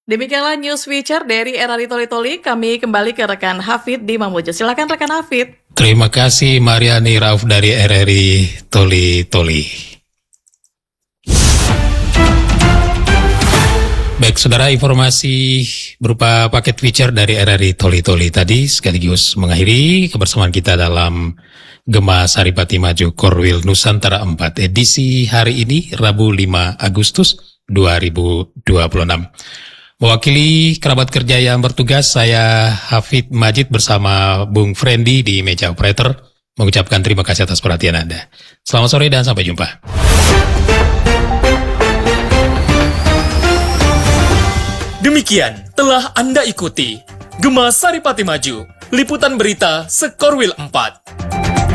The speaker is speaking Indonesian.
Demikianlah News Feature dari RRI Toli-Toli. Kami kembali ke rekan Hafid di Mamuju. Silakan rekan Hafid. Terima kasih Mariani Rauf dari RRI Toli-Toli. Baik, saudara, informasi berupa paket feature dari RRI Toli-Toli tadi sekaligus mengakhiri kebersamaan kita dalam Gema Saripati Maju Korwil Nusantara 4 edisi hari ini, Rabu 5 Agustus 2026. Mewakili kerabat kerja yang bertugas, saya Hafid Majid bersama Bung Frendi di meja operator mengucapkan terima kasih atas perhatian Anda. Selamat sore dan sampai jumpa. Demikian telah Anda ikuti Gema Saripati Maju, liputan berita Sekorwil 4.